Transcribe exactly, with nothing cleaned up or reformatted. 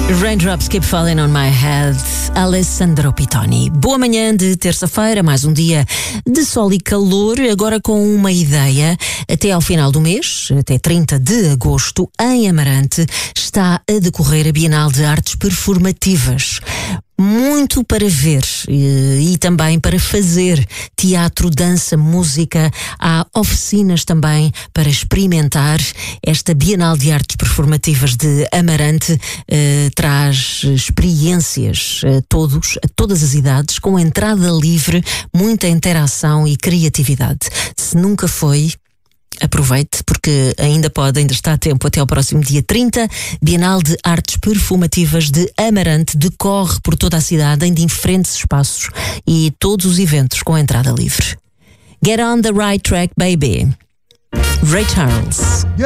Raindrops Keep Falling on My Head, Alessandro Pittoni. Boa manhã de terça-feira, mais um dia de sol e calor, agora com uma ideia. Até ao final do mês, até trinta de agosto, em Amarante, está a decorrer a Bienal de Artes Performativas. Muito para ver e, e também para fazer teatro, dança, música. Há oficinas também para experimentar. Esta Bienal de Artes Performativas de Amarante eh, traz experiências a todos, a todas as idades, com entrada livre, muita interação e criatividade. Se nunca foi, aproveite, porque ainda pode, ainda está a tempo até ao próximo dia trinta. Bienal de Artes Performativas de Amarante decorre por toda a cidade em diferentes espaços e todos os eventos com entrada livre. Get on the right track, baby. Ray Charles.